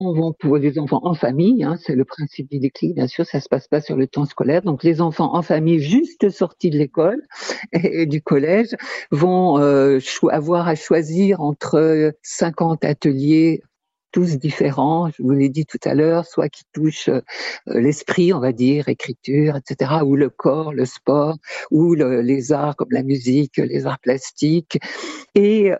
vont pour les enfants en famille, c'est le principe du déclic, bien sûr, ça se passe pas sur le temps scolaire. Donc les enfants en famille juste sortis de l'école et du collège vont avoir à choisir entre 50 ateliers tous différents, je vous l'ai dit tout à l'heure, soit qui touchent l'esprit, on va dire, écriture, etc., ou le corps, le sport, ou les arts comme la musique, les arts plastiques, et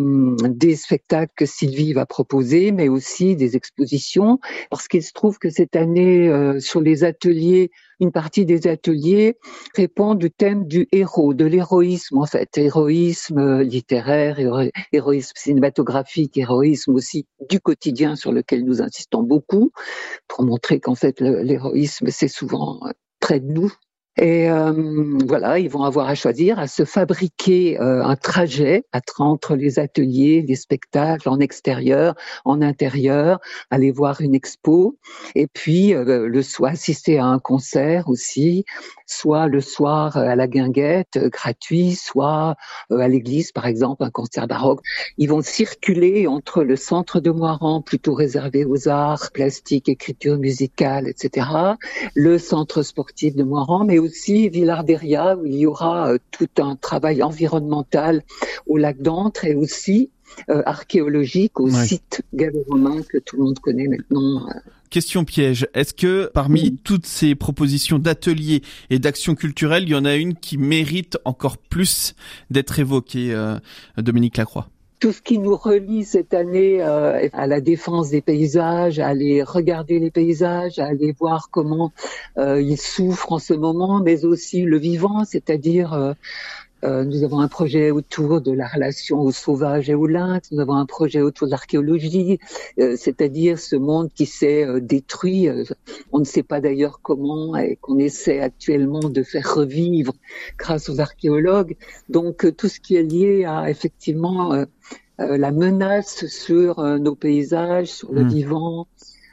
des spectacles que Sylvie va proposer, mais aussi des expositions, parce qu'il se trouve que cette année, sur les ateliers, une partie des ateliers répond du thème du héros, de l'héroïsme en fait, héroïsme littéraire, héroïsme cinématographique, héroïsme aussi du quotidien sur lequel nous insistons beaucoup, pour montrer qu'en fait l'héroïsme c'est souvent près de nous. Et voilà, ils vont avoir à choisir, à se fabriquer un trajet entre les ateliers, les spectacles en extérieur, en intérieur, aller voir une expo, et puis le soir assister à un concert aussi, soit le soir à la Guinguette, gratuit, soit à l'église par exemple, un concert baroque. Ils vont circuler entre le centre de Moirans, plutôt réservé aux arts plastiques, écriture musicale, etc., le centre sportif de Moirans, mais aussi Villarderia, où il y aura tout un travail environnemental au lac d'Antre et aussi archéologique au site gallo-romain que tout le monde connaît maintenant. Question piège, est-ce que parmi toutes ces propositions d'ateliers et d'actions culturelles, il y en a une qui mérite encore plus d'être évoquée, Dominique Lacroix? Tout ce qui nous relie cette année à la défense des paysages, à aller regarder les paysages, à aller voir comment ils souffrent en ce moment, mais aussi le vivant, c'est-à-dire nous avons un projet autour de la relation au sauvage et au lynx, nous avons un projet autour de l'archéologie, c'est-à-dire ce monde qui s'est détruit, on ne sait pas d'ailleurs comment, et qu'on essaie actuellement de faire revivre grâce aux archéologues. Donc tout ce qui est lié à effectivement la menace sur nos paysages, sur le vivant,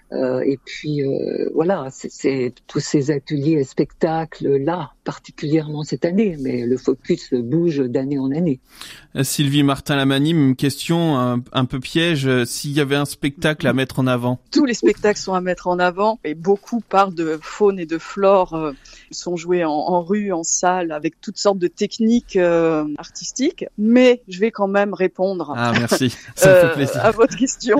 et puis voilà, c'est tous ces ateliers et spectacles là, particulièrement cette année, mais le focus bouge d'année en année. Sylvie Martin-Lamany, une question un peu piège, s'il y avait un spectacle à mettre en avant? Tous les spectacles sont à mettre en avant et beaucoup parlent de faune et de flore, sont joués en rue, en salle, avec toutes sortes de techniques artistiques, mais je vais quand même répondre merci. Ça me fait plaisir. À votre question.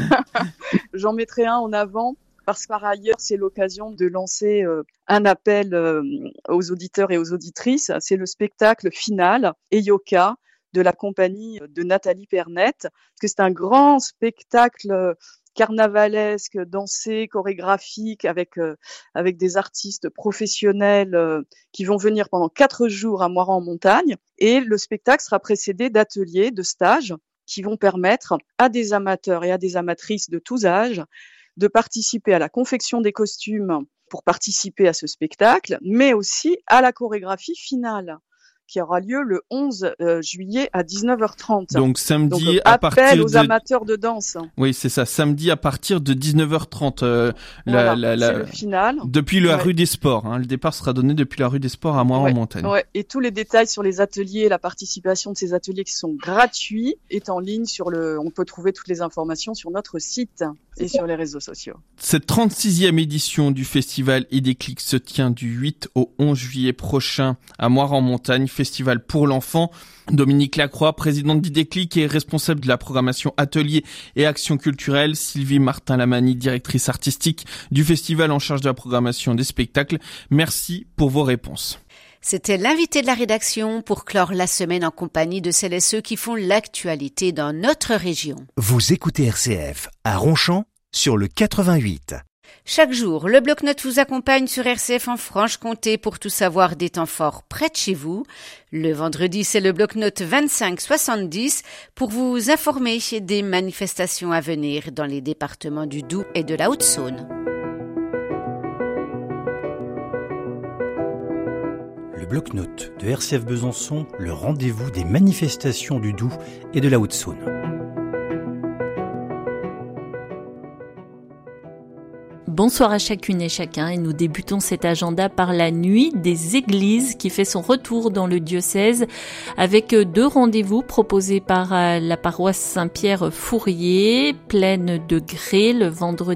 J'en mettrai un en avant parce que par ailleurs, c'est l'occasion de lancer un appel aux auditeurs et aux auditrices. C'est le spectacle final, Eyoka, de la compagnie de Nathalie Pernette, parce que c'est un grand spectacle carnavalesque, dansé, chorégraphique, avec des artistes professionnels qui vont venir pendant 4 jours à Moirans en montagne. Et le spectacle sera précédé d'ateliers, de stages, qui vont permettre à des amateurs et à des amatrices de tous âges de participer à la confection des costumes pour participer à ce spectacle, mais aussi à la chorégraphie finale qui aura lieu le 11 juillet à 19h30. Donc samedi à partir aux amateurs de danse. Oui, c'est ça, samedi à partir de 19h30. C'est le final. Depuis la rue des Sports. Le départ sera donné depuis la rue des Sports à Moirans en montagne. Ouais. Et tous les détails sur les ateliers, la participation de ces ateliers qui sont gratuits est en ligne on peut trouver toutes les informations sur notre site et sur les réseaux sociaux. Cette 36e édition du festival Idéclic se tient du 8 au 11 juillet prochain à Moirans en montagne, festival pour l'enfant. Dominique Lacroix, présidente d'Idéclic et responsable de la programmation ateliers et actions culturelles. Sylvie Martin-Lamany, directrice artistique du festival en charge de la programmation des spectacles. Merci pour vos réponses. C'était l'invité de la rédaction pour clore la semaine en compagnie de celles et ceux qui font l'actualité dans notre région. Vous écoutez RCF à Ronchamp sur le 88. Chaque jour, le bloc-notes vous accompagne sur RCF en Franche-Comté pour tout savoir des temps forts près de chez vous. Le vendredi, c'est le bloc-notes 25-70 pour vous informer des manifestations à venir dans les départements du Doubs et de la Haute-Saône. Le bloc-notes de RCF Besançon, le rendez-vous des manifestations du Doubs et de la Haute-Saône. Bonsoir à chacune et chacun et nous débutons cet agenda par la nuit des églises qui fait son retour dans le diocèse avec 2 rendez-vous proposés par la paroisse Saint-Pierre-Fourier, pleine de grès le vendredi